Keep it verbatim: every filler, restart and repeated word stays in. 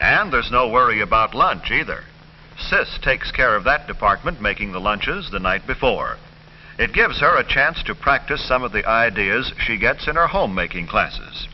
And there's no worry about lunch either. Sis takes care of that department, making the lunches the night before. It gives her a chance to practice some of the ideas she gets in her homemaking classes.